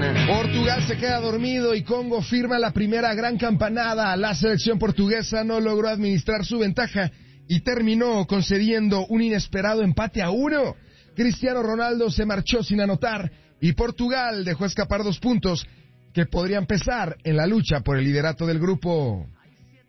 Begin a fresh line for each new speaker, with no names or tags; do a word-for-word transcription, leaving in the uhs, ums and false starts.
Portugal se queda dormido y Congo firma la primera gran campanada. La selección portuguesa no logró administrar su ventaja y terminó concediendo un inesperado empate a uno. Cristiano Ronaldo se marchó sin anotar y Portugal dejó escapar dos puntos que podrían pesar en la lucha por el liderato del grupo.